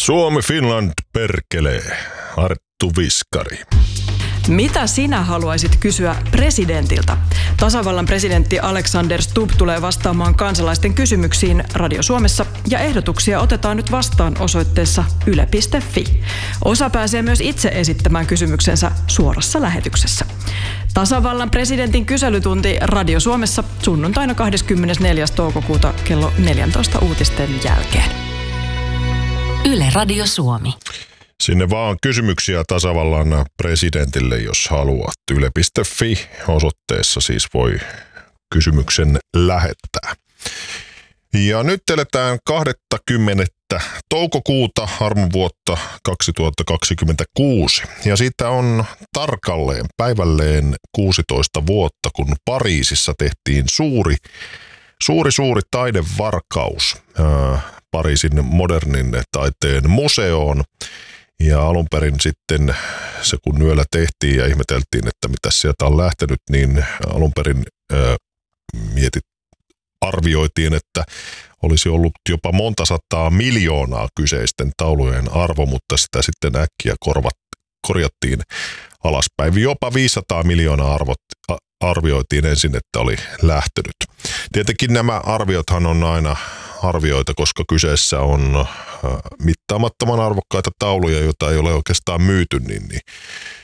Suomi Finland perkelee. Arttu Viskari. Mitä sinä haluaisit kysyä presidentiltä? Tasavallan presidentti Alexander Stubb tulee vastaamaan kansalaisten kysymyksiin Radio Suomessa ja ehdotuksia otetaan nyt vastaan osoitteessa yle.fi. Osa pääsee myös itse esittämään kysymyksensä suorassa lähetyksessä. Tasavallan presidentin kyselytunti Radio Suomessa sunnuntaina 24. toukokuuta kello 14 uutisten jälkeen. Yle Radio Suomi. Sinne vaan kysymyksiä tasavallan presidentille, jos haluat. Yle.fi osoitteessa siis voi kysymyksen lähettää. Ja nyt eletään 20. toukokuuta armonvuotta 2026. Ja siitä on tarkalleen päivälleen 16 vuotta, kun Pariisissa tehtiin suuri taidevarkaus Pariisin modernin taiteen museoon. Ja alun perin sitten se kun yöllä tehtiin ja ihmeteltiin, että mitä sieltä on lähtenyt, niin alun perin arvioitiin, että olisi ollut jopa monta sataa miljoonaa kyseisten taulujen arvo, mutta sitä sitten äkkiä korjattiin alaspäin. Jopa 500 miljoonaa arvioitiin ensin, että oli lähtenyt. Tietenkin nämä arviothan on aina arvioita, koska kyseessä on mittaamattoman arvokkaita tauluja, joita ei ole oikeastaan myyty, niin